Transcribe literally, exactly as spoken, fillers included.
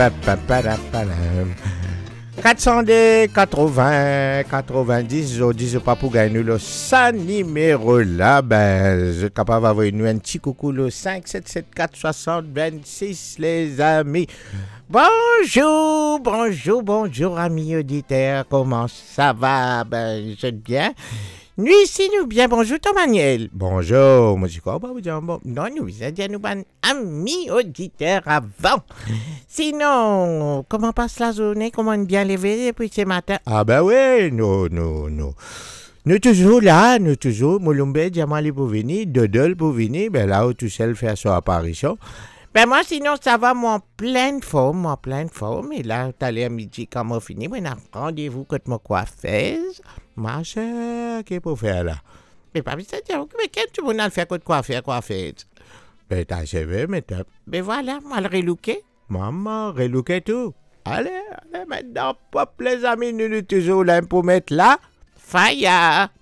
quatre cent deux, quatre-vingts, quatre-vingt-dix, je dis pas pour gagner le cent numéro là, ben, je suis capable d'avoir nous un petit coucou le cinq sept sept quatre soixante vingt-six, les amis. Bonjour, bonjour, bonjour, amis auditeurs, comment ça va? Ben, je vais bien. Nous ici, nous bien, bonjour Tom Manuel. Bonjour, moi je crois pas vous dire bon. Non, nous, vous avez dit à nous, ben, amis auditeurs avant. Sinon, comment passe la journée, comment on bien levé depuis ce matin? Ah ben oui, nous, nous, nous. Nous toujours là, nous toujours, Moulumbe, Diamali pour venir, Dodol pour venir, ben là où tout seul fait son apparition. Ben moi, sinon, ça va, moi, en pleine forme, en pleine forme. Et là, tout à l'heure, midi, quand on finit, on a rendez-vous avec ma coiffeuse. Ma chère, qu'est-ce pour faire là? Mais pas besoin de dire, mais qu'est-ce que tu veux faire contre coiffeur, coiffeuse? Ben, t'as achevé, mais t'as... Ben voilà, moi, le relooker. Maman, relooker tout. Allez, allez, maintenant, pop, les amis, nous, nous, toujours là pour mettre là. Fire!